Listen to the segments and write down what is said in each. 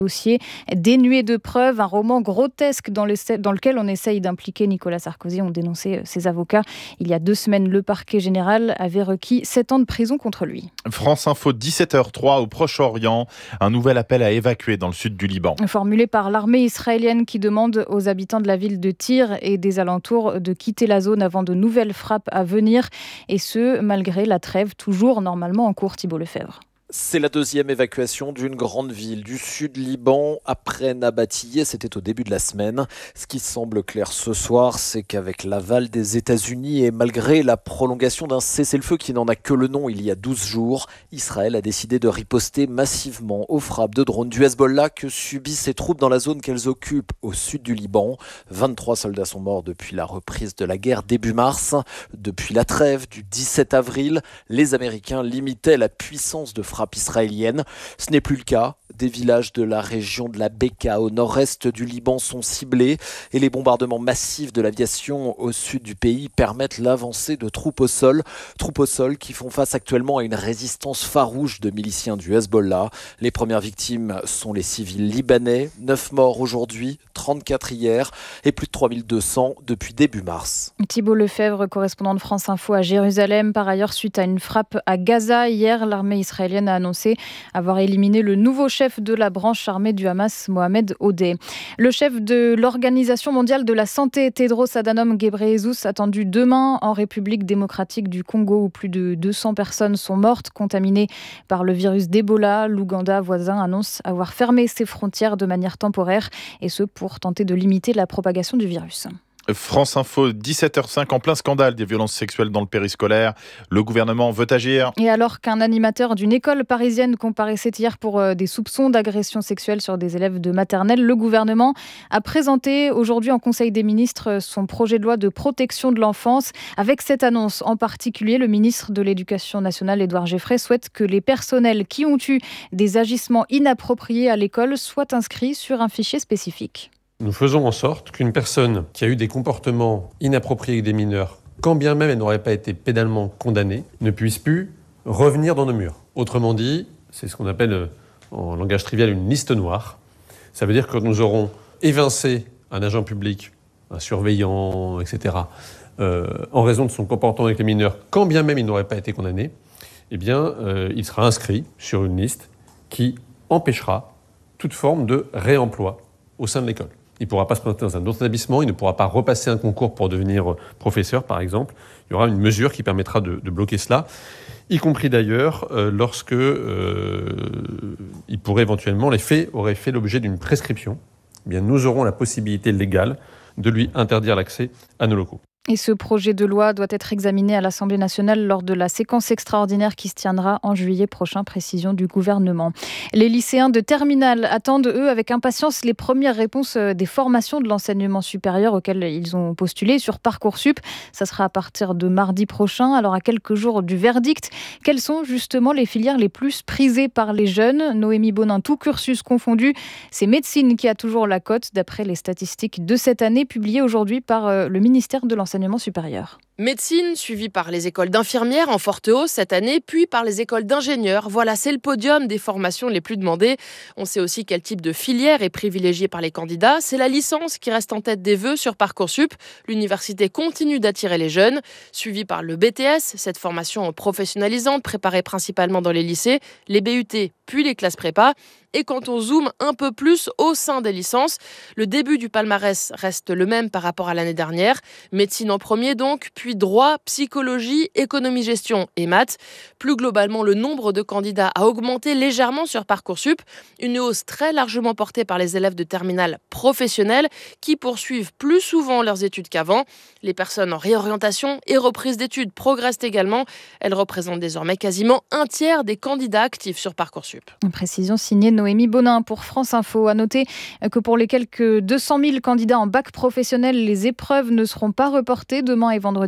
dossier dénué de preuves, un roman grotesque dans lequel on essaye d'impliquer Nicolas Sarkozy, ont dénoncé ses avocats. Il y a 2 semaines, le parquet général avait requis 7 ans de prison contre lui. France Info, 17h03 au Proche-Orient. Un nouvel appel à évacuer dans le sud du Liban. Formulé par l'armée israélienne qui demande aux habitants de la ville de Tyr et des alentours de quitter la zone avant de nouvelles frappes à venir. Et ce, malgré la trêve toujours normalement en cours. Thibault Lefebvre. C'est la 2e évacuation d'une grande ville du sud Liban après Nabatiyeh, c'était au début de la semaine. Ce qui semble clair ce soir, c'est qu'avec l'aval des États-Unis et malgré la prolongation d'un cessez-le-feu qui n'en a que le nom il y a 12 jours, Israël a décidé de riposter massivement aux frappes de drones du Hezbollah que subissent ses troupes dans la zone qu'elles occupent au sud du Liban. 23 soldats sont morts depuis la reprise de la guerre début mars. Depuis la trêve du 17 avril, les Américains limitaient la puissance de frappe israélienne. Ce n'est plus le cas. Des villages de la région de la Beka au nord-est du Liban sont ciblés et les bombardements massifs de l'aviation au sud du pays permettent l'avancée de troupes au sol qui font face actuellement à une résistance farouche de miliciens du Hezbollah. Les premières victimes sont les civils libanais, 9 morts aujourd'hui, 34 hier et plus de 3200 depuis début mars. Thibault Lefebvre, correspondant de France Info à Jérusalem. Par ailleurs, suite à une frappe à Gaza, hier, l'armée israélienne a annoncé avoir éliminé le nouveau chef de la branche armée du Hamas, Mohamed Odeh. Le chef de l'Organisation mondiale de la santé, Tedros Adhanom Ghebreyesus, attendu demain en République démocratique du Congo, où plus de 200 personnes sont mortes, contaminées par le virus d'Ebola. L'Ouganda voisin annonce avoir fermé ses frontières de manière temporaire, et ce pour tenter de limiter la propagation du virus. France Info, 17h05, en plein scandale des violences sexuelles dans le périscolaire. Le gouvernement veut agir. Et alors qu'un animateur d'une école parisienne comparaissait hier pour des soupçons d'agression sexuelle sur des élèves de maternelle, le gouvernement a présenté aujourd'hui en Conseil des ministres son projet de loi de protection de l'enfance. Avec cette annonce en particulier, le ministre de l'Éducation nationale, Édouard Geoffrey, souhaite que les personnels qui ont eu des agissements inappropriés à l'école soient inscrits sur un fichier spécifique. Nous faisons en sorte qu'une personne qui a eu des comportements inappropriés avec des mineurs, quand bien même elle n'aurait pas été pénalement condamnée, ne puisse plus revenir dans nos murs. Autrement dit, c'est ce qu'on appelle en langage trivial une liste noire. Ça veut dire que nous aurons évincé un agent public, un surveillant, etc., en raison de son comportement avec les mineurs, quand bien même il n'aurait pas été condamné, eh bien, il sera inscrit sur une liste qui empêchera toute forme de réemploi au sein de l'école. Il ne pourra pas se présenter dans un autre établissement, il ne pourra pas repasser un concours pour devenir professeur, par exemple. Il y aura une mesure qui permettra de bloquer cela, y compris d'ailleurs lorsque il pourrait éventuellement, les faits auraient fait l'objet d'une prescription. Eh bien, nous aurons la possibilité légale de lui interdire l'accès à nos locaux. Et ce projet de loi doit être examiné à l'Assemblée nationale lors de la séquence extraordinaire qui se tiendra en juillet prochain, précision du gouvernement. Les lycéens de terminale attendent, eux, avec impatience les premières réponses des formations de l'enseignement supérieur auxquelles ils ont postulé sur Parcoursup. Ça sera à partir de mardi prochain. Alors, à quelques jours du verdict, quelles sont justement les filières les plus prisées par les jeunes ? Noémie Bonin, tout cursus confondu, c'est médecine qui a toujours la cote, d'après les statistiques de cette année publiées aujourd'hui par le ministère de l'Enseignement supérieur. Médecine, suivie par les écoles d'infirmières en forte hausse cette année, puis par les écoles d'ingénieurs. Voilà, c'est le podium des formations les plus demandées. On sait aussi quel type de filière est privilégié par les candidats. C'est la licence qui reste en tête des vœux sur Parcoursup. L'université continue d'attirer les jeunes, suivie par le BTS, cette formation professionnalisante préparée principalement dans les lycées, les BUT, puis les classes prépa. Et quand on zoome un peu plus au sein des licences, le début du palmarès reste le même par rapport à l'année dernière. Médecine en premier donc, puis droit, psychologie, économie-gestion et maths. Plus globalement, le nombre de candidats a augmenté légèrement sur Parcoursup. Une hausse très largement portée par les élèves de terminale professionnelle qui poursuivent plus souvent leurs études qu'avant. Les personnes en réorientation et reprise d'études progressent également. Elles représentent désormais quasiment un tiers des candidats actifs sur Parcoursup. Une précision signée Noémie Bonin pour France Info. À noter que pour les quelques 200 000 candidats en bac professionnel, les épreuves ne seront pas reportées demain et vendredi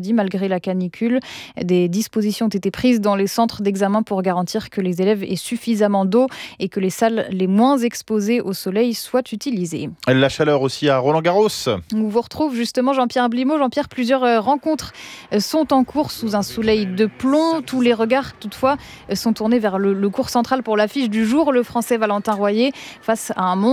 mercredi, malgré la canicule. Des dispositions ont été prises dans les centres d'examen pour garantir que les élèves aient suffisamment d'eau et que les salles les moins exposées au soleil soient utilisées. La chaleur aussi à Roland-Garros. On vous retrouve justement Jean-Pierre Blimaud. Jean-Pierre, plusieurs rencontres sont en cours sous un soleil de plomb. Tous les regards, toutefois, sont tournés vers le court central pour l'affiche du jour. Le Français Valentin Royer face à un